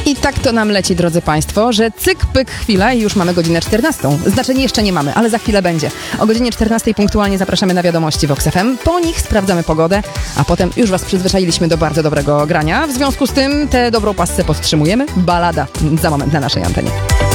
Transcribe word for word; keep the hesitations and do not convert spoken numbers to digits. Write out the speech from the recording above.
I tak to nam leci, drodzy Państwo, że cyk, pyk, chwila i już mamy godzinę czternastą. Znaczy jeszcze nie mamy, ale za chwilę będzie. O godzinie czternastej punktualnie zapraszamy na wiadomości Vox F M. Po nich sprawdzamy pogodę, a potem już Was przyzwyczailiśmy do bardzo dobrego grania. W związku z tym tę dobrą passę podtrzymujemy. Balada za moment na naszej antenie.